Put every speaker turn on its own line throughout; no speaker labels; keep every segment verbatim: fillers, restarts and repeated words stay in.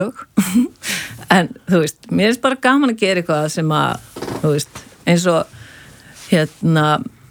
en þú veist, mér er bara gaman að gera eitthvað sem að, þú veist, eins og hérna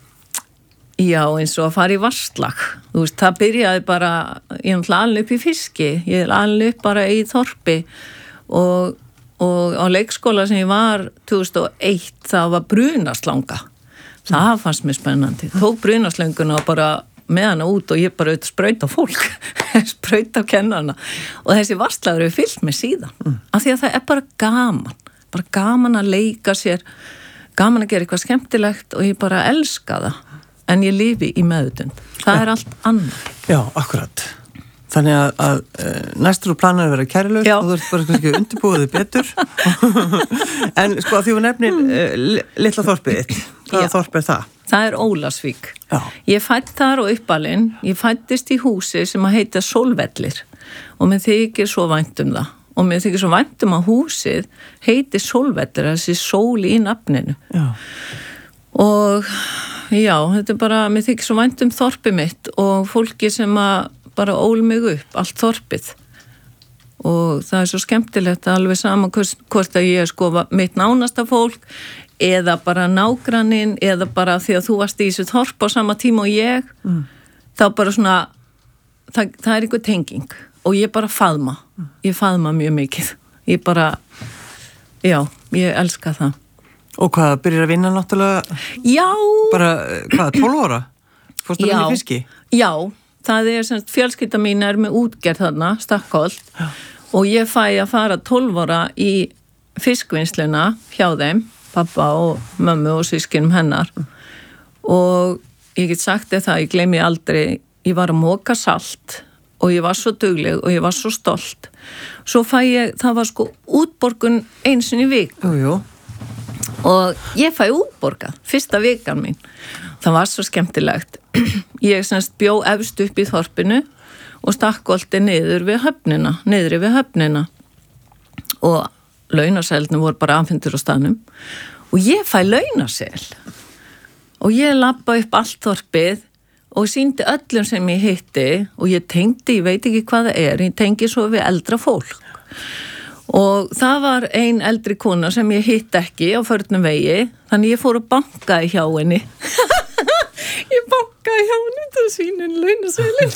já, eins og að fara í vatnslag þú veist, það byrjaði bara ég er alveg upp í fiski, ég er alveg upp bara í þorpi og, og á leikskóla sem ég var tvö þúsund og eitt, það var brunaslanga það fannst mér spennandi tók brunaslönguna og bara með hana út og ég bara auðvitað spraut á fólk spraut á kennarna og þessi vatnslagur er fyllt með síðan mm. af því að það er bara gaman bara gaman að leika sér gaman að gera eitthvað skemmtilegt og ég bara elska það en ég lifi í meðutund það ja. Er allt annað
Já, akkurat þannig að, að næstur og planar að vera kærlaus og þú ert bara kannski undirbúið betur en sko því þú nefnir uh, litla þorpið þitt hvaða þorp er það?
Það er Ólafsvík
Já.
Ég fætt þar og uppalinn ég fættist í húsi sem að heita Sólvellir og mér þykir svo vænt um það og mér þykir svo vænt um að húsið heiti Sólvellir þessi sól í nafninu
Já.
Og já, þetta er bara mér þykir svo vænt um þorpið mitt og fólki sem að bara ól mig upp, allt þorpið og það er svo skemmtilegt að alveg sama hvort að ég er sko mitt nánasta fólk eða bara nágranninn eða bara því að þú varst í þessu þorp á sama tíma og ég mm. þá bara svona það, það er einhver tenging og ég bara faðma mm. ég faðma mjög mikið ég bara, já, ég elska það
Og hvað, byrjar að vinna náttúrulega
Já
bara, hvað, tólf ára? Fórstu að vinna í fiski?
Já Það er sem fjölskylda mín er með útgerð þarna, Stakkholt og ég fæ að fara tólf ára í fiskvinnsluna hjá þeim, pappa og mömmu og sískinum hennar og ég get sagt þér það, ég gleymi aldrei, ég var að moka salt og ég var svo dugleg og ég var svo stolt. Svo fæ ég, það var sko útborgun einu sinni í viku.
Jú, jú.
Og ég fæ útborgað, fyrsta vikan mín. Það var svo skemmtilegt. Ég semst bjó efst upp í þorpinu og Stakkholti niður við höfnina, niðri við höfnina. Og launaseldinu voru bara afhentur á staðnum. Og ég fæ launasel. Og ég labba upp allt þorpið og sýndi öllum sem ég hitti og ég tengdi, ég veit ekki hvað það er, ég tengi svo við eldra fólk. Og það var ein eldri kona sem ég hitt ekki á förnum vegi, þannig ég fór að banka í hjá henni. Ég bankaði hjá henni til að sýna henni launaseðilinn.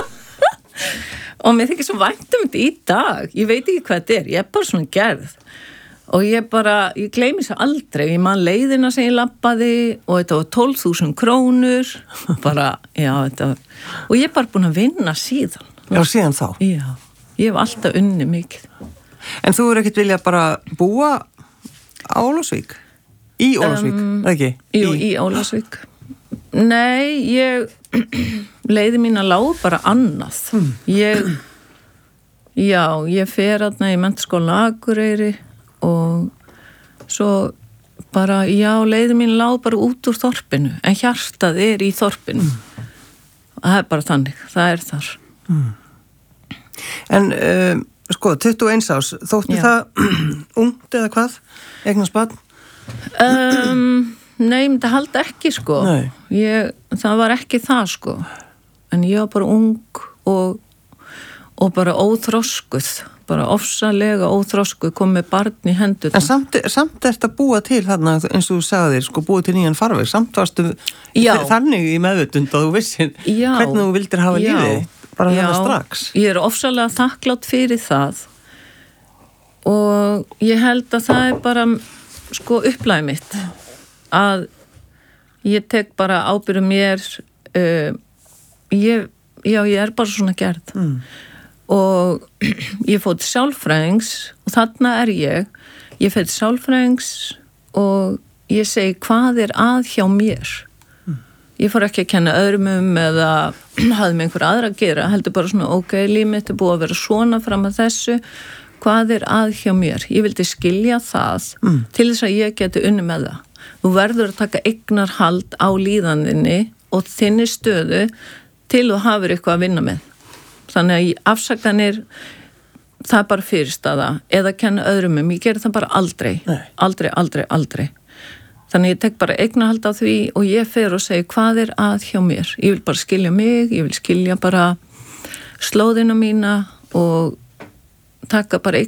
Og mér þykir svo vænt um þetta í dag. Ég veit ekki hvað þetta er, ég er bara svona gerð. Og ég bara, ég gleymi svo aldrei, ég man leiðina sem ég labbaði og þetta var tólf þúsund krónur, bara, já, þetta var, og ég er bara búin að vinna síðan.
Já, síðan þá?
Já, ég hef alltaf unnið mikið.
En þú er ekkert viljað bara búa á Ólafsvík? Í Ólafsvík, um, eða ekki?
Jú, í, í Ólafsvík. Nei, ég, leiði mín að lág bara annað. Hmm. Ég, já, ég fer aðna í Menntaskóla Akureyri og svo bara, já, leiði mín lág bara út úr þorpinu, en hjartað er í þorpinu. Mm. Það er bara þannig, það er þar.
Mm. En, um, sko, tuttugu og eins árs, þótti já. Það ungt eða hvað? Eignast barn?
Um, nei, það haldi ekki, sko.
Nei.
Ég, það var ekki það, sko. En ég var bara ung og, og bara óþroskuð. Bara ofsalega óþroskuð, kom með barn í hendur.
En samt, samt er þetta búa til þarna, eins og þú sagðir, sko, búa til nýjan farveg. Samt varstu þannig í meðvutund og þú vissir já. Hvernig þú vildir hafa já. Lífið. Bara
já.
Þarna strax.
Ég er ofsalega þakklátt fyrir það. Og ég held að það er bara, sko, upplæð mitt. Að ég tek bara ábyrgð mér, uh, ég, já, ég er bara svona gerð. Mm. Og ég fótt sálfræðings og þarna er ég. Ég fótt sálfræðings og ég segi hvað er að hjá mér. Mm. Ég fór ekki að kenna öðrum um eða hafði með einhver aðra að gera. Heldur bara svona, ok, líf mitt er búið að vera svona fram að þessu. Hvað er að hjá mér? Ég vildi skilja það mm. til þess að ég geti unni með það. Þú verður að taka eignarhald á líðaninni og þinni stöðu til þú hafir eitthvað að vinna með. Þannig að afsakanir, það er bara fyrirstaða eða kenna öðrum um, ég gerir það bara aldrei, Nei. aldrei, aldrei, aldrei. Þannig ég tek bara eignarhald á því og ég fer og segi hvað er að hjá mér. Ég vil bara skilja mig, ég vil skilja bara slóðina mína og taka bara